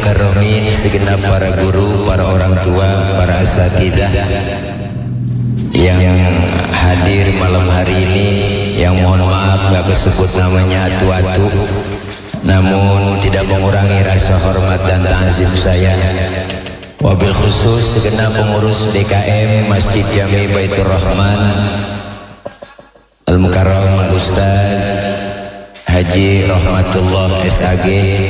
mukarramin, segenap para guru, para orang tua, para asatidzah yang hadir malam hari ini, yang mohon maaf gak kesebut namanya atu-atu, namun tidak mengurangi rasa hormat dan ta'zim saya. Wabil khusus segenap pengurus DKM Masjid Jami Baitur Rahman Al-Mukarram Al-Ustaz Haji Rahmatullah SAG,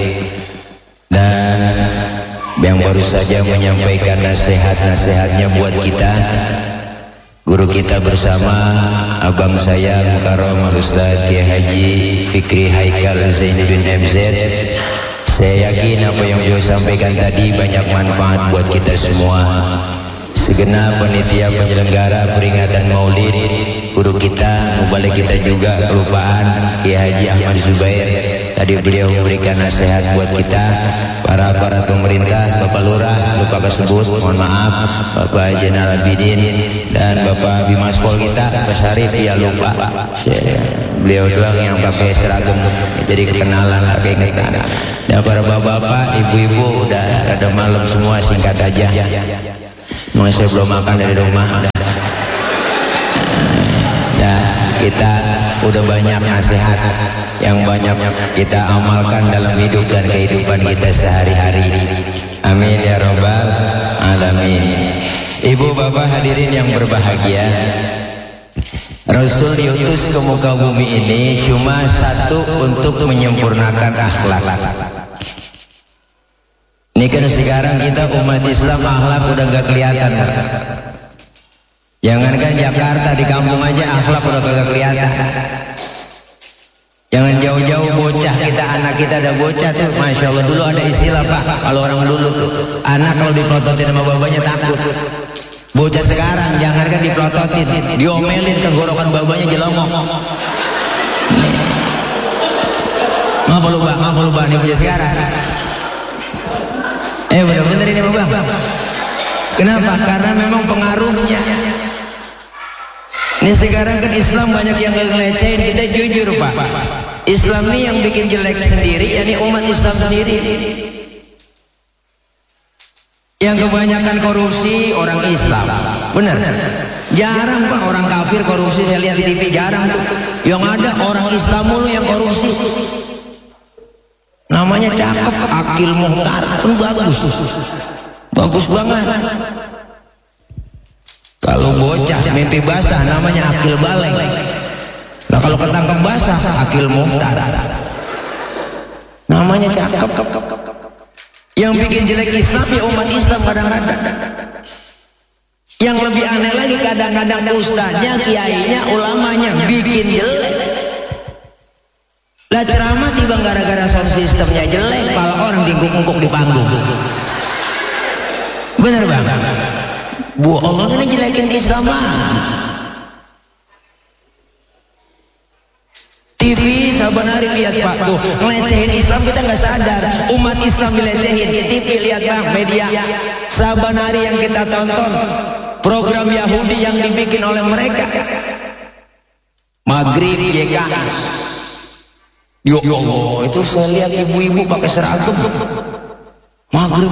dan yang baru saja menyampaikan nasihat-nasihatnya buat kita, guru kita bersama abang saya Al-Mukarram Al-Ustaz Kiai Haji Fikri Haikal Zainuddin MZ. Saya yakin apa yang beliau sampaikan tadi banyak manfaat buat kita semua. Segenap panitia penyelenggara peringatan Maulid, guru kita, mubalik kita juga kelupaan Kiai Haji Ahmad Zubair. Tadi beliau memberikan nasihat buat kita, para pemerintah, Bapak Lurah lupa kesebut, mohon maaf, Bapak Jenal Abidin dan Bapak Bimas Pol kita, Pak Syarif, ya lupa. Beliau doang yang pakai seragam, jadi kenalan, pakai ingetan. Dan para bapak-bapak, ibu-ibu udah ada malam semua, singkat aja. Memang saya belum makan dari rumah. Nah, kita udah banyak nasihat yang banyak kita amalkan dalam hidup dan kehidupan kita sehari-hari. Amin ya robbal alamin. Ibu bapak hadirin yang berbahagia, Rasul diutus ke muka bumi ini cuma satu, untuk menyempurnakan akhlak. Ini kan sekarang kita umat Islam akhlak udah gak kelihatan. Jangankan Jakarta, di kampung aja akhlak udah gak kelihatan. Jangan jauh-jauh bocah kita, anak kita ada bocah tuh, Masya Allah. Dulu ada istilah Pak, kalau orang dulu tuh, anak kalau dipelototin sama babanya takut. Bocah sekarang jangankan dipelototin, diomelin tenggorokan babanya jelongok. Maaf lu Bang, ini bocah sekarang. Bener-bener ini Bang. Kenapa? Karena memang pengaruhnya. Ini sekarang kan Islam banyak yang ngelecehin, kita jujur Pak. Islam ini yang bikin jelek sendiri, yakni umat Islam sendiri. Yang kebanyakan korupsi orang Islam. Benar. Jarang Pak orang kafir korupsi, saya lihat di TV jarang tuh. Yang ada orang Islam mulu yang korupsi. Namanya cakep, Akil Muhtar, pun bagus. Bagus banget. Kalau bocah mimpi basah namanya Akil Baleng. Nah kalau ketangkep basah Akil Muhtar. Namanya cakep. Yang bikin jelek Islam ya umat Islam kadang-kadang. Yang lebih aneh lagi kadang-kadang ustaznya, kiainya, ulamanya bikin jelek. Lah ceramah tiba gara-gara sound sistemnya jelek, malah orang digungkuk di panggung. Bener Bang? Bu Allah ini jelekin Islam TV saban hari lihat Pak tuh ngelecehin Islam, kita nggak sadar umat Islam dilecehin. TV lihat Bang, media saban hari yang kita tonton program Yahudi yang dibikin oleh mereka. Maghrib YKS. Ya Allah, itu saya lihat ibu-ibu pakai seragam. Maghrib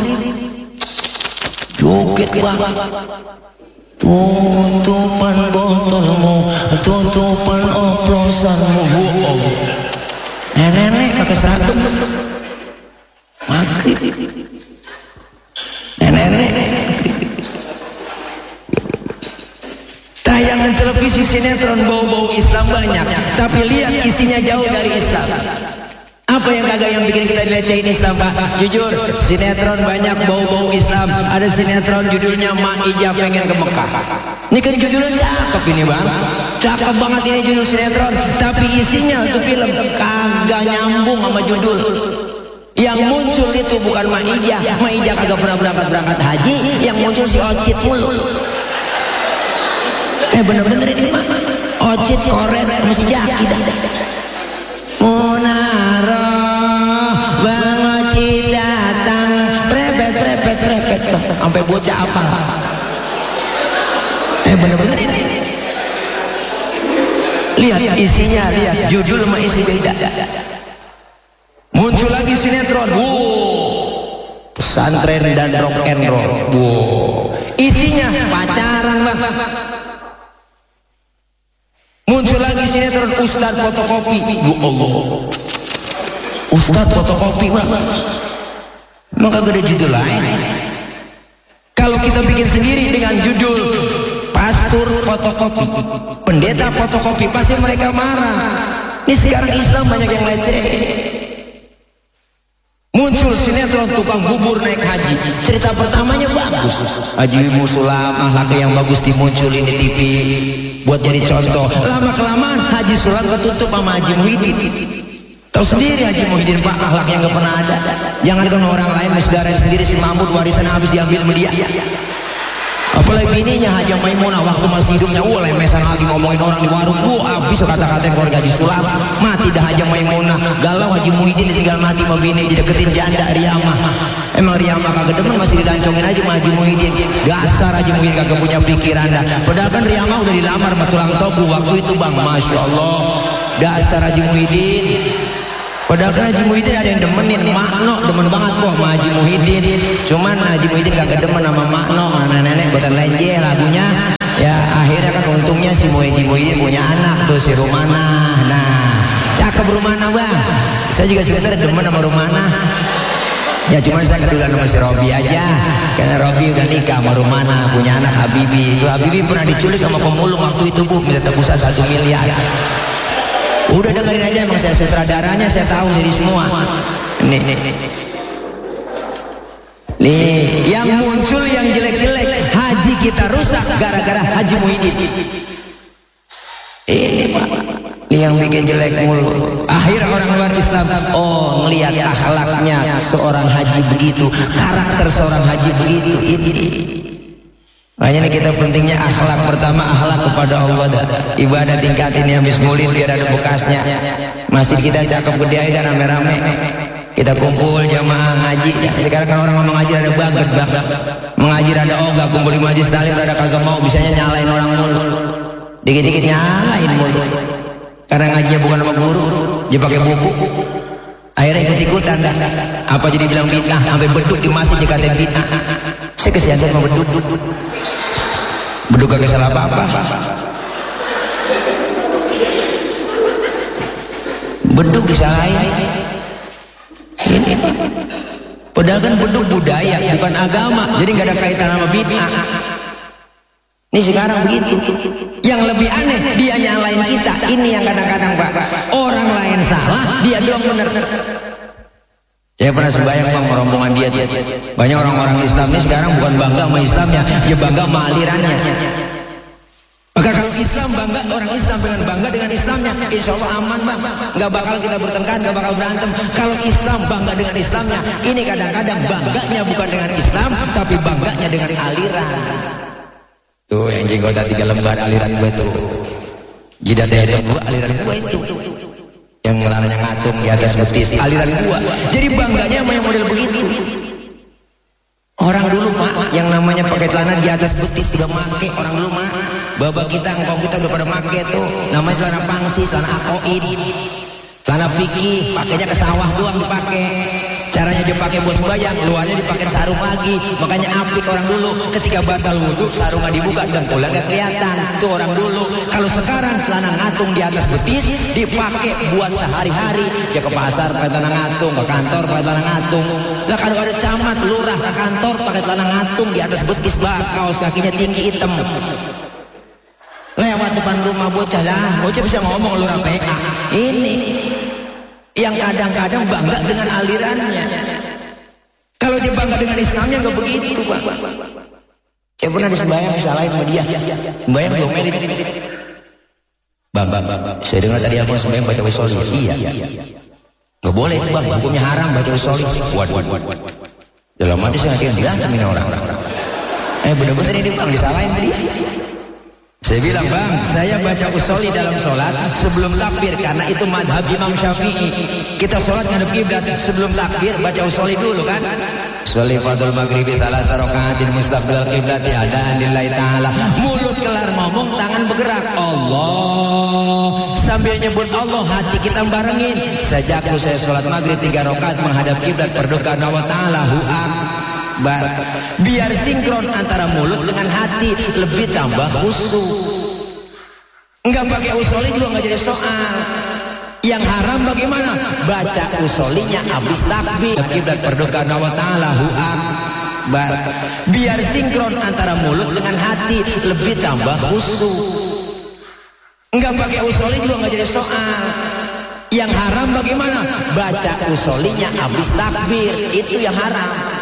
joget banget. Tutupan botolmu, tutupan oplosanmu. Bohong. Nenek pakai seragam. Maghrib. Nenek. Tayangan televisi sinetron bau-bau Islam banyak, tapi lihat isinya jauh dari Islam. Apa yang kagak yang bikin kita dilecehin Islam Pak? Jujur, sinetron banyak bau-bau Islam. Ada sinetron judulnya Mak Ija pengen ke Mekah. Ini kan judulnya cakep ini Bang. Cakep banget ini judul sinetron. Tapi isinya untuk film kagak nyambung sama judul. Yang muncul itu bukan Mak Ija. Mak Ija kagak pernah berangkat haji. Yang muncul si Ocit mulu. Bener-bener ini Mak. Ocit koret mesti jaki dah. Munaro Bang Ocit datang, repet sampai bocah apa? Bener-bener ini. Lihat isinya, lihat judul sama isi beda. Muncul lagi sinetron. pesantren dan rock and roll. Wow. Isinya pacaran bang. Muncul lagi sinetron Ustadz fotokopi. Ya Allah, Ustadz fotokopi bang. Maka ada judul lain. Kalau kita bikin sendiri dengan judul pastor fotokopi, pendeta fotokopi, pasti mereka marah. Ini sekarang Islam banyak yang leceh. Muncul sinetron tukang bubur naik haji. Cerita pertamanya bagus. Haji Musulam, akhlaknya yang bagus dimunculin di TV buat jadi contoh. Lama kelamaan Haji Sulam ketutup sama Haji Muhyiddin. Tahu sendiri Haji Muhyiddin pak, akhlaknya nggak pernah ada. Jangankan orang lain, saudaranya sendiri si Mahmud warisan habis diambil sama dia. Apalagi bininya Haji Maimunah waktu masih hidupnya, lemesan lagi ngomongin orang di warung. Habis kata-kata keluarga Haji Sulam. Mati dah Haji Maimunah. Galau Haji Muhyiddin tinggal mati sama bini, dideketin janda Riyamah. Emang Riyamah kagak demen, masih didancongin aja sama Haji Muhyiddin. Dasar Haji Muhyiddin kagak punya pikiran dah. Padahal kan Riyamah udah dilamar sama tulang togu waktu itu bang. Masya Allah, dasar Haji Muhyiddin. Padahal kan Haji Muhyiddin ada yang demenin Makno, demen banget kok sama Haji Muhyiddin. Cuman Haji Muhyiddin kagak demen sama Makno, nenek-nenek buatan lenje lagunya. Ya akhirnya kan untungnya si Muhyiddin punya anak tuh si Rumanah. Nah cakep Rumanah bang. Saya juga sebenarnya demen sama Rumanah. Ya cuman saya kedulan sama si Robi aja. Karena Robi udah nikah sama Rumanah, punya anak Habibi. Itu Habibi pernah diculik sama pemulung waktu itu bu, minta tebusan 1 miliar. Udah dengerin aja, emang saya sutradaranya, saya tahu jadi semua. Nih, yang muncul yang jelek-jelek, haji kita rusak gara-gara Haji Muhyiddin. Ini pak, ini yang bikin jelek mulu. Akhirnya orang luar Islam, oh ngelihat akhlaknya seorang haji begitu, karakter seorang haji begitu. Ini makanya kita pentingnya akhlak. Pertama akhlak kepada Allah. Ibadah tingkatin yang habis mulin biar ada bekasnya. Masjid kita cakep gede aja rame-rame. Kita kumpul jamaah ngaji. Sekarang kan orang ngomong ngaji ada banget bang. Mengaji ada ogah, kumpul di majlis taklim ada kagak mau, bisanya nyalain orang mulu. Dikit-dikit nyalain mulu. Karena ngajinya bukan sama guru, dia pakai buku. Akhirnya ikut-ikutan dah. Apa jadi bilang bid'ah, sampai beduk di masjid dikatain bid'ah. Saya kesiangan sama beduk. Beduk kagak salah apa-apa. Beduk disalahin. Ini padahal kan beduk budaya bukan agama, jadi nggak ada kaitan sama bid'ah. Ini sekarang begitu. Yang lebih aneh dia nyalain kita. Ini yang kadang-kadang pak, orang lain salah, dia doang bener. Saya pernah sembahyang bang rombongan dia. Banyak orang-orang Islam ini sekarang bukan bangga sama Islamnya, dia bangga sama alirannya. Maka kalau Islam bangga, orang Islam dengan bangga dengan Islamnya, insya Allah aman bang. Gak bakal kita bertengkar, gak bakal berantem. Kalau Islam bangga dengan Islamnya, ini kadang-kadang bangganya bukan dengan Islam, tapi bangganya dengan aliran. Tuh yang jenggota 3 lembar aliran gue tuh. Jidatnya itu gua, aliran gue itu. Yang ngelaranya ngatung di atas betis, aliran gua. Jadi bangganya sama yang model begitu. Orang dulu mak, yang namanya pakai celana di atas betis udah make. Orang dulu mak, bapak kita, engkau kita udah pada make tuh. Namanya celana pangsi, celana akoid, celana fikih, pakainya ke sawah doang dipakai. Caranya dia pakai buat sembahyang, luarnya dipakai sarung lagi. Makanya apik orang dulu, ketika batal wudhu sarung nggak dibuka dan pula nggak kelihatan. Itu orang dulu. Kalau sekarang celana ngatung di atas betis dipakai buat sehari-hari. Ya ke pasar pakai celana ngatung, ke kantor pakai celana ngatung. Lah kalau ada camat, lurah ke kantor pakai celana ngatung di atas betis, kaos kakinya tinggi hitam. Lewat depan rumah bocah lah, bocah bisa ngomong lurah PA. Ini yang kadang-kadang bangga dengan alirannya. Kalau dia bangga dengan Islamnya nggak begitu pak. Saya pernah disembahyang disalahin sama dia. Sembahyang belum merit. Bang, saya dengar tadi aku sembahyang baca usolli. Iya. Nggak boleh itu bang, hukumnya haram baca usolli. Waduh. Dalam hati saya akhirnya diantemin orang-orang. Bener-bener ini bang disalahin tadi. Saya bilang bang, saya baca usolli dalam sholat sebelum takbir karena itu madhab Imam Syafi'i. Kita sholat ngadep kiblat sebelum takbir baca usolli dulu kan. Sholli fardul maghribi 3 rakaatin mustaqbilal qiblati adaan lillahi ta'ala. Mulut kelar ngomong, tangan bergerak. Allah. Sambil nyebut Allah, hati kita barengin. Sejak saya sholat maghrib 3 rakaat menghadap kiblat berdoa kepada Allah Ta'ala. Akbar. Biar sinkron antara mulut dengan hati, lebih tambah khusyuk. Enggak pakai usoli juga enggak jadi soal. Yang haram bagaimana? Baca usolinya habis takbir. Kiblat berdoa wa ta'ala hu akbar. Biar sinkron antara mulut dengan hati, lebih tambah khusyuk. Enggak pakai usoli juga enggak jadi soal. Yang haram bagaimana? Baca usolinya habis takbir. Itu yang haram.